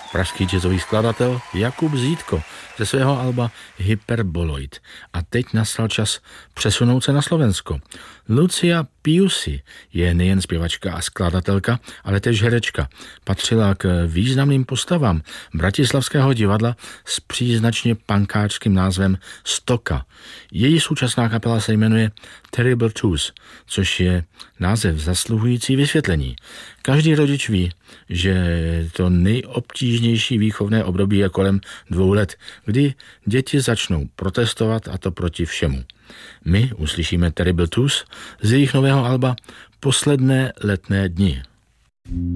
pražský jazzový skladatel Jakub Zítko ze svého alba Hyperboloid. A teď nastal čas přesunout se na Slovensko. Lucia Piusi je nejen zpěvačka a skladatelka, ale též herečka. Patřila k významným postavám bratislavského divadla s příznačně pankáčským názvem Stoka. Její současná kapela se jmenuje Terrible Twos, což je název zasluhující vysvětlení. Každý rodič ví, že to nejobtížnější výchovné období je kolem 2 let, kdy děti začnou protestovat, a to proti všemu. My uslyšíme Terrible Twos z jejich nového alba Posledné letné dni.